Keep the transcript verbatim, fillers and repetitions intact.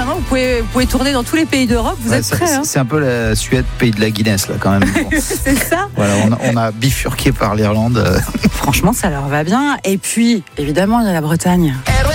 maintenant, vous pouvez, vous pouvez tourner dans tous les pays d'Europe. Vous Ouais, êtes ça, prêts, hein? C'est un peu la Suède, pays de la Guinness, là, quand même. Bon. C'est ça. Voilà, on a, on a bifurqué par l'Irlande. Franchement, ça leur va bien. Et puis, évidemment, il y a la Bretagne. Héroe